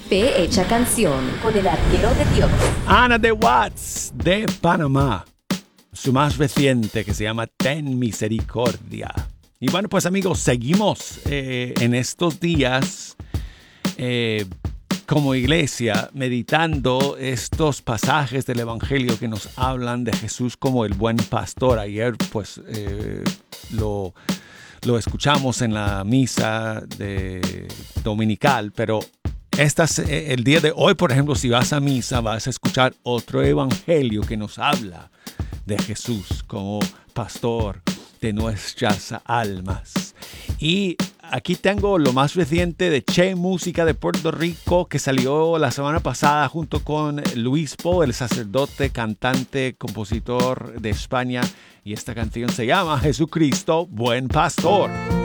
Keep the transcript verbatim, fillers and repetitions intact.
Fe Hecha Canción con el arquero de Dios. Ana de Watts de Panamá. Su más reciente que se llama Ten Misericordia. Y bueno, pues amigos, seguimos eh, en estos días eh, como iglesia meditando estos pasajes del Evangelio que nos hablan de Jesús como el buen pastor. Ayer pues eh, lo, lo escuchamos en la misa de dominical, pero Esta, el día de hoy, por ejemplo, si vas a misa, vas a escuchar otro evangelio que nos habla de Jesús como pastor de nuestras almas. Y aquí tengo lo más reciente de Che Música de Puerto Rico, que salió la semana pasada junto con Luis Po, el sacerdote, cantante, compositor de España. Y esta canción se llama Jesucristo, Buen Pastor.